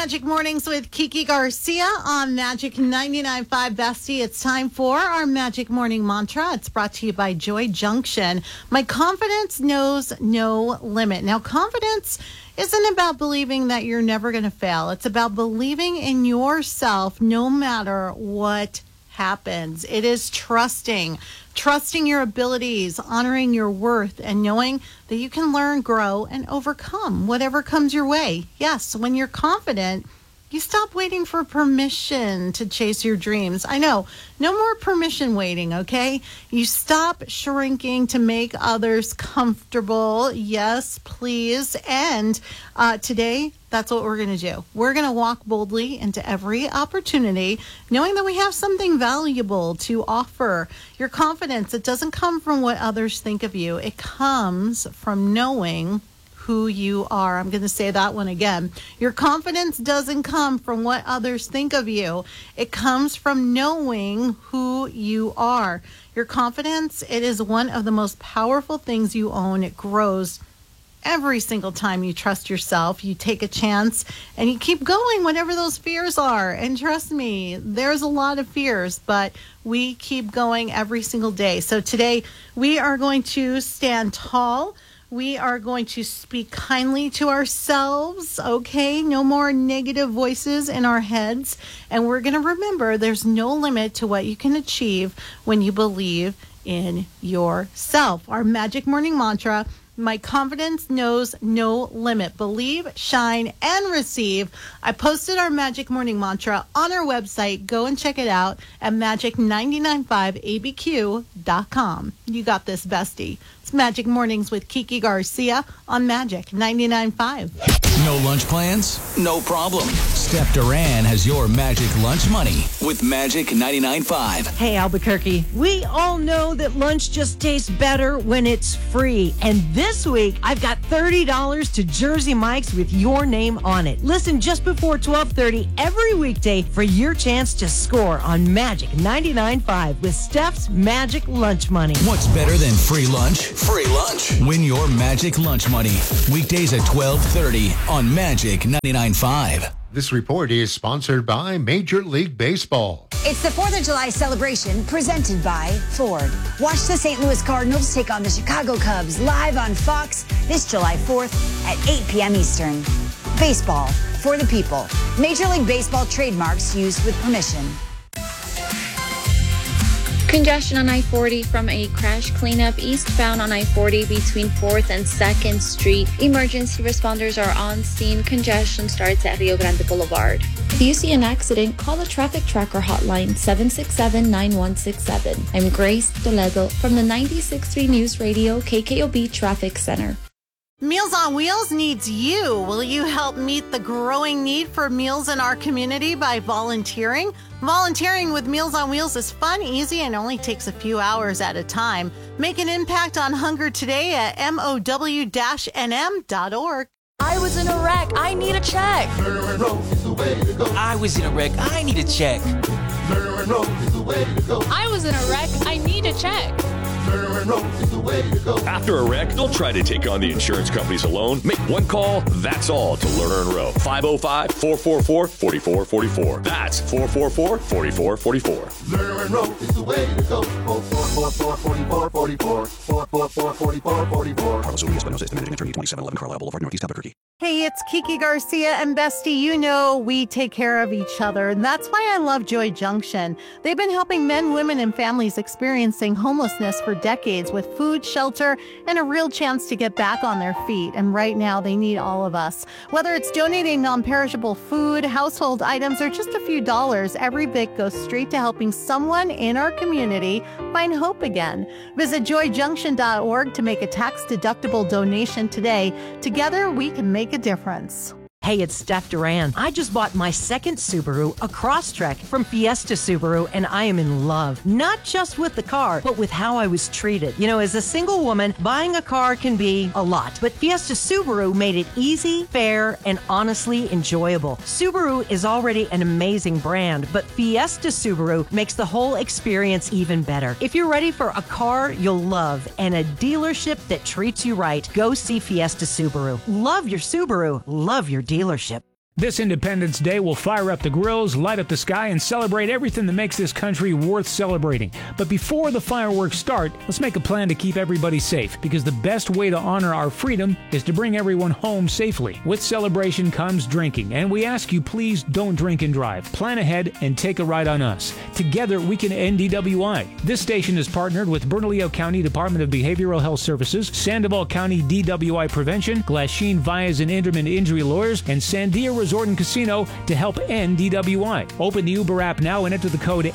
Magic Mornings with Kiki Garcia on Magic 99.5 Bestie. It's time for our Magic Morning Mantra. It's brought to you by Joy Junction. My confidence knows no limit. Now, confidence isn't about believing that you're never going to fail. It's about believing in yourself no matter what happens. It is trusting your abilities, honoring your worth, and knowing that you can learn, grow, and overcome whatever comes your way. Yes, when you're confident, you stop waiting for permission to chase your dreams. I know, no more permission waiting, okay? You stop shrinking to make others comfortable. Yes, please. And today, that's what we're going to do. We're going to walk boldly into every opportunity, knowing that we have something valuable to offer. Your confidence, it doesn't come from what others think of you. It comes from knowing who you are. I'm going to say that one again. Your confidence doesn't come from what others think of you. It comes from knowing who you are. Your confidence, it is one of the most powerful things you own. It grows every single time you trust yourself. You take a chance and you keep going, whatever those fears are. And trust me, there's a lot of fears, but we keep going every single day. So today we are going to stand tall. We are going to speak kindly to ourselves, okay? No more negative voices in our heads. And we're going to remember there's no limit to what you can achieve when you believe in yourself. Our Magic Morning Mantra: my confidence knows no limit. Believe, shine, and receive. I posted our Magic Morning Mantra on our website. Go and check it out at magic995abq.com. You got this, bestie. It's Magic Mornings with Kiki Garcia on Magic 99.5. No lunch plans? No problem. Steph Duran has your Magic Lunch Money with Magic 99.5. Hey, Albuquerque. We all know that lunch just tastes better when it's free. And this week, I've got $30 to Jersey Mike's with your name on it. Listen just before 12:30 every weekday for your chance to score on Magic 99.5 with Steph's Magic Lunch Money. What's better than free lunch? Free lunch. Win your Magic Lunch Money. Weekdays at 12:30 on Magic 99.5. This report is sponsored by Major League Baseball. It's the 4th of July celebration presented by Ford. Watch the St. Louis Cardinals take on the Chicago Cubs live on Fox this July 4th at 8 p.m. Eastern. Baseball for the people. Major League Baseball trademarks used with permission. Congestion on I-40 from a crash cleanup eastbound on I-40 between 4th and 2nd Street. Emergency responders are on scene. Congestion starts at Rio Grande Boulevard. If you see an accident, call the Traffic Tracker hotline 767-9167. I'm Grace Toledo from the 96.3 News Radio KKOB Traffic Center. Meals on Wheels needs you. Will you help meet the growing need for meals in our community by volunteering? Volunteering with Meals on Wheels is fun, easy, and only takes a few hours at a time. Make an impact on hunger today at mow-nm.org. I was in a wreck. I need a check. I was in a wreck. I need a check. I was in a wreck. I need a check. After a wreck, don't try to take on the insurance companies alone. Make one call, that's all, to Lerner and Rowe. 505-444-4444. That's 444-4444. Lerner and Rowe is the way to go. 444-4444. 444-4444. Carlos Urias, Espinosa, estimated attorney, 2711 Carlisle Boulevard, Northeast Albuquerque. Hey, it's Kiki Garcia and Bestie. You know we take care of each other, and that's why I love Joy Junction. They've been helping men, women, and families experiencing homelessness for decades with food, shelter, and a real chance to get back on their feet. And right now, they need all of us. Whether it's donating non-perishable food, household items, or just a few dollars, every bit goes straight to helping someone in our community find hope again. Visit joyjunction.org to make a tax-deductible donation today. Together, we can make a difference. Hey, it's Steph Duran. I just bought my second Subaru, a Crosstrek from Fiesta Subaru, and I am in love. Not just with the car, but with how I was treated. You know, as a single woman, buying a car can be a lot, but Fiesta Subaru made it easy, fair, and honestly enjoyable. Subaru is already an amazing brand, but Fiesta Subaru makes the whole experience even better. If you're ready for a car you'll love and a dealership that treats you right, go see Fiesta Subaru. Love your Subaru. Love your dealership. This Independence Day will fire up the grills, light up the sky, and celebrate everything that makes this country worth celebrating. But before the fireworks start, let's make a plan to keep everybody safe, because the best way to honor our freedom is to bring everyone home safely. With celebration comes drinking, and we ask you please don't drink and drive. Plan ahead and take a ride on us. Together we can end DWI. This station is partnered with Bernalillo County Department of Behavioral Health Services, Sandoval County DWI Prevention, Glasheen Vias and Inderman Injury Lawyers, and Sandia Resort and Casino to help end DWI. Open the Uber app now and enter the code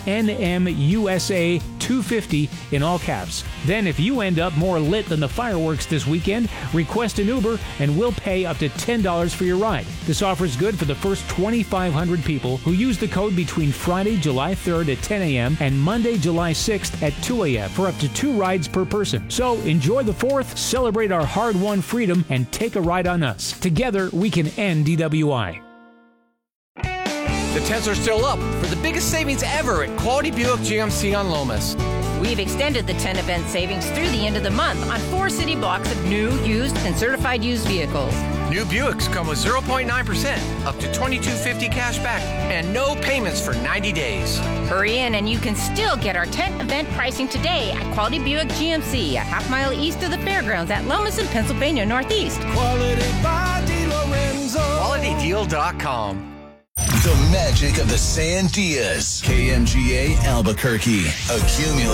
NMUSA250 in all caps. Then if you end up more lit than the fireworks this weekend, request an Uber and we'll pay up to $10 for your ride. This offer is good for the first 2,500 people who use the code between Friday, July 3rd at 10 a.m. and Monday, July 6th at 2 a.m. for up to 2 rides per person. So enjoy the 4th, celebrate our hard-won freedom, and take a ride on us. Together, we can end DWI. The tents are still up for the biggest savings ever at Quality Buick GMC on Lomas. We've extended the 10 event savings through the end of the month on 4 city blocks of new, used, and certified used vehicles. New Buicks come with 0.9%, up to $2,250 cash back, and no payments for 90 days. Hurry in and you can still get our 10 event pricing today at Quality Buick GMC, a half-mile east of the fairgrounds at Lomas in Pennsylvania Northeast. Quality by DeLorenzo. QualityDeal.com. The magic of the Sandias. KMGA Albuquerque. Accumulate.